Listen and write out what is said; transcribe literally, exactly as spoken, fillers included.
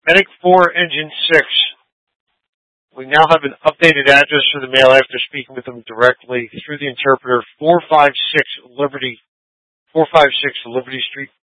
Medic four, Engine six. We now have an updated address for the mail after speaking with them directly through the interpreter, four five six Liberty, four five six Liberty Street,